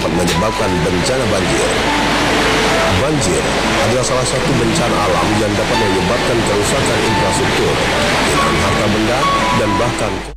dapat menyebabkan bencana banjir. Banjir adalah salah satu bencana alam yang dapat menyebabkan kerusakan infrastruktur, kehilangan harta benda, dan bahkan